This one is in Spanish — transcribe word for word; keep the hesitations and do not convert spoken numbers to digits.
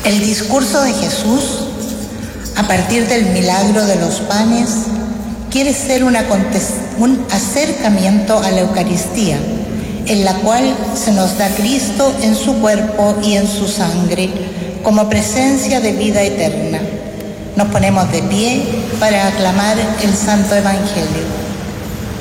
El discurso de Jesús, a partir del milagro de los panes, quiere ser un, un acercamiento a la Eucaristía, en la cual se nos da Cristo en su cuerpo y en su sangre, como presencia de vida eterna. Nos ponemos de pie para aclamar el Santo Evangelio.